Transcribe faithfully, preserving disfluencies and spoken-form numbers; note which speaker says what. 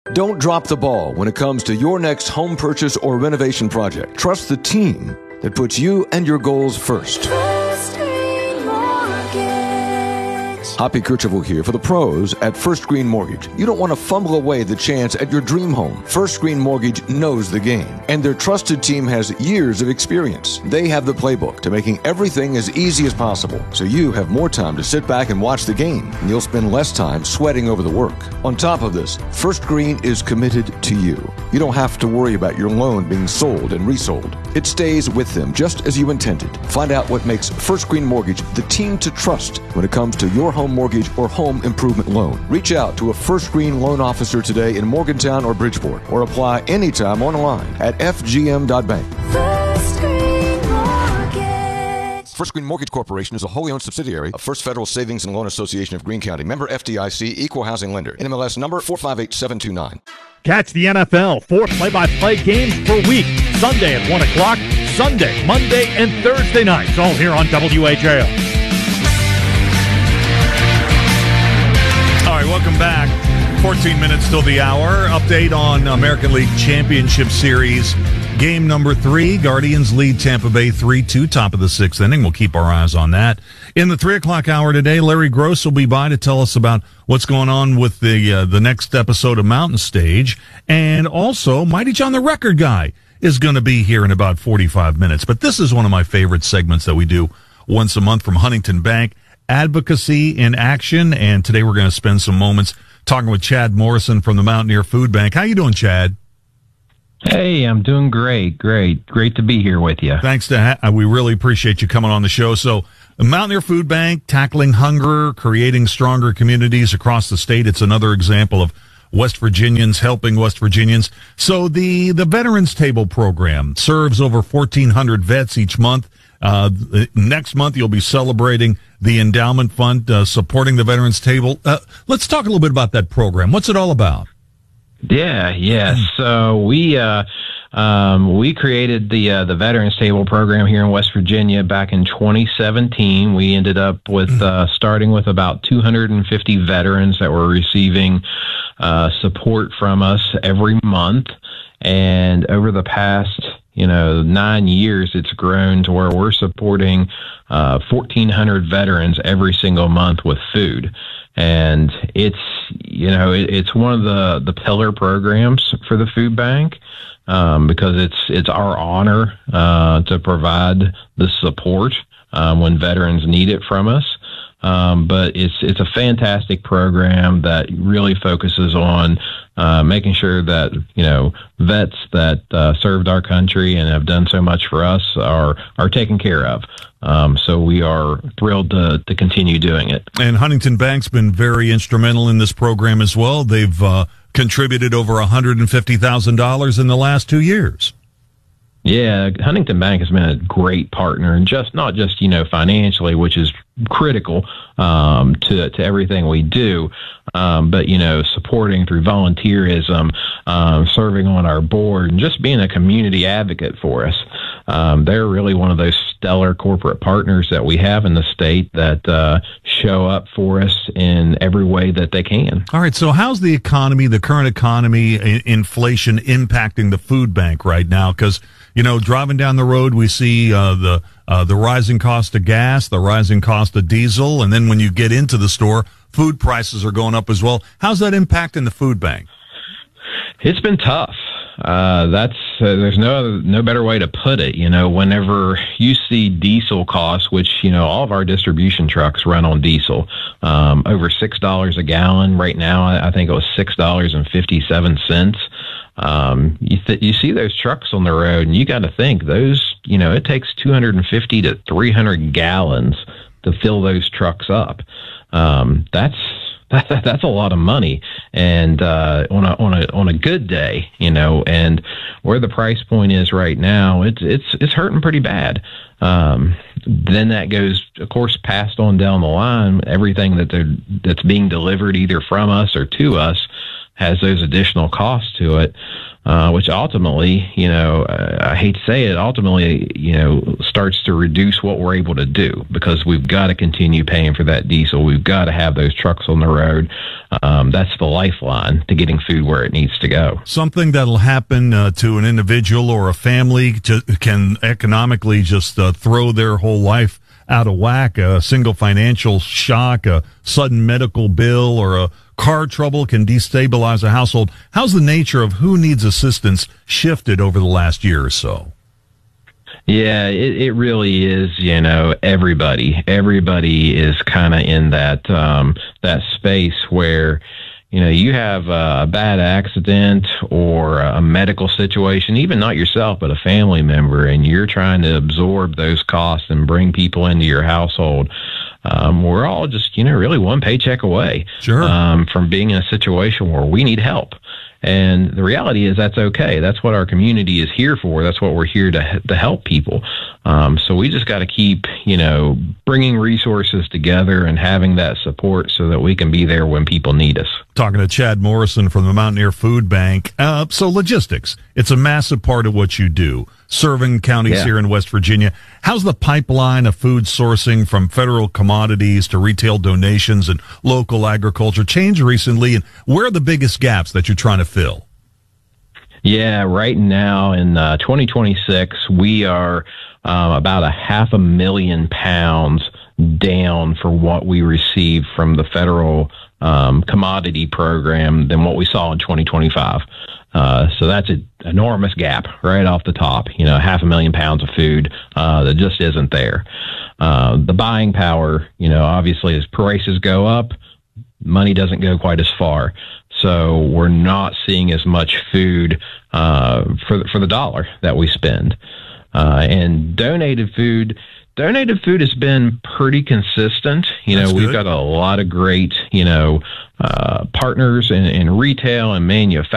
Speaker 1: Don't drop the ball when it comes to your next home purchase or renovation project. Trust the team that puts you and your goals first. Hoppy Kercheval here for the pros at First Green Mortgage. You don't want to fumble away the chance at your dream home. First Green Mortgage knows the game, and their trusted team has years of experience. They have the playbook to making everything as easy as possible, so you have more time to sit back and watch the game, and you'll spend less time sweating over the work. On top of this, First Green is committed to you. You don't have to worry about your loan being sold and resold. It stays with them just as you intended. Find out what makes First Green Mortgage the team to trust when it comes to your home mortgage or home improvement loan. Reach out to a First Green loan officer today in Morgantown or Bridgeport, or apply anytime online at f g m dot bank. First Green Mortgage. First Green Mortgage Corporation is a wholly owned subsidiary of First Federal Savings and Loan Association of Greene County. Member F D I C, Equal Housing Lender. N M L S number four five eight seven two nine.
Speaker 2: Catch the N F L, four play-by-play games per week. Sunday at one o'clock, Sunday, Monday, and Thursday nights, all here on W H A L.
Speaker 3: All right, welcome back. fourteen minutes till the hour. Update on American League Championship Series. Game number three. Guardians lead Tampa Bay three two, top of the sixth inning. We'll keep our eyes on that. In the three o'clock hour today, Larry Gross will be by to tell us about what's going on with the uh, the next episode of Mountain Stage. And also, Mighty John the Record Guy is going to be here in about forty-five minutes. But this is one of my favorite segments that we do once a month from Huntington Bank. Advocacy in action, and today we're going to spend some moments talking with Chad Morrison from the Mountaineer Food Bank. How you doing, Chad?
Speaker 4: Hey, I'm doing great, great, great to be here with you.
Speaker 3: Thanks to ha- we really appreciate you coming on the show. So, the Mountaineer Food Bank, tackling hunger, creating stronger communities across the state. It's another example of West Virginians helping West Virginians. So, the the Veterans Table program serves over fourteen hundred vets each month. Uh, next month, you'll be celebrating the endowment fund, uh, supporting the Veterans Table. Uh, let's talk a little bit about that program. What's it all about?
Speaker 4: Yeah, yeah. So we, uh, um, we created the, uh, the Veterans Table program here in West Virginia back in twenty seventeen. We ended up with, uh, starting with about two hundred fifty veterans that were receiving, uh, support from us every month. And over the past, you know, nine years, it's grown to where we're supporting uh, fourteen hundred veterans every single month with food. And it's, you know, it, it's one of the, the pillar programs for the food bank um, because it's it's our honor uh, to provide the support um, when veterans need it from us. Um, but it's it's a fantastic program that really focuses on uh, making sure that, you know, vets that uh, served our country and have done so much for us are are taken care of. Um, so we are thrilled to, to continue doing it.
Speaker 3: And Huntington Bank's been very instrumental in this program as well. They've uh, contributed over one hundred fifty thousand dollars in the last two years.
Speaker 4: Yeah, Huntington Bank has been a great partner, and just not just, you know, financially, which is critical um, to to everything we do, um, but, you know, supporting through volunteerism, um, serving on our board, and just being a community advocate for us. Um, they're really one of those stellar corporate partners that we have in the state that uh, show up for us in every way that they can.
Speaker 3: All right, so how's the economy, the current economy, I- inflation impacting the food bank right now? Because, you know, driving down the road, we see uh, the uh, the rising cost of gas, the rising cost of diesel, and then when you get into the store, food prices are going up as well. How's that impacting the food bank?
Speaker 4: It's been tough. Uh, that's uh, there's no no better way to put it. You know, whenever you see diesel costs, which, you know, all of our distribution trucks run on diesel, um, over six dollars a gallon right now. I, I think it was six dollars and fifty seven cents. Um, you th- you see those trucks on the road, and you got to think those. You know, it takes two hundred fifty to three hundred gallons to fill those trucks up. Um, that's That's a lot of money, and uh, on a on a on a good day, you know, and where the price point is right now, it's it's it's hurting pretty bad. Um, then that goes, of course, passed on down the line. Everything that they're that's being delivered either from us or to us has those additional costs to it, uh, which ultimately, you know, uh, I hate to say it, ultimately, you know, starts to reduce what we're able to do, because we've got to continue paying for that diesel. We've got to have those trucks on the road. Um, that's the lifeline to getting food where it needs to go.
Speaker 3: Something that'll happen uh, to an individual or a family to, can economically just uh, throw their whole life out of whack. A single financial shock, a sudden medical bill, or a car trouble can destabilize a household. How's the nature of who needs assistance shifted over the last year or so?
Speaker 4: Yeah, it, it really is, you know, everybody. Everybody is kind of in that um, that space where, you know, you have a bad accident or a medical situation, even not yourself, but a family member, and you're trying to absorb those costs and bring people into your household. Um, we're all just, you know, really one paycheck away
Speaker 3: sure.
Speaker 4: um, from being in a situation where we need help. And the reality is that's okay. That's what our community is here for. That's what we're here to to help people. Um, so we just got to keep, you know, bringing resources together and having that support so that we can be there when people need us.
Speaker 3: Talking to Chad Morrison from the Mountaineer Food Bank. Uh, so logistics, it's a massive part of what you do, serving counties
Speaker 4: yeah.
Speaker 3: here in West Virginia. How's the pipeline of food sourcing from federal commodities to retail donations and local agriculture changed recently? And where are the biggest gaps that you're trying to fill?
Speaker 4: Yeah, right now in uh, twenty twenty-six, we are um, about a half a million pounds down for what we received from the federal um, commodity program than what we saw in twenty twenty-five. Uh, so that's an enormous gap right off the top, you know, half a million pounds of food uh, that just isn't there. Uh, the buying power, you know, obviously as prices go up, money doesn't go quite as far. So we're not seeing as much food uh, for, for the dollar that we spend. Uh, and donated food, donated food has been pretty consistent. You know,
Speaker 3: That's
Speaker 4: we've
Speaker 3: good.
Speaker 4: got a lot of great, you know, uh, partners in, in retail and manufacturing.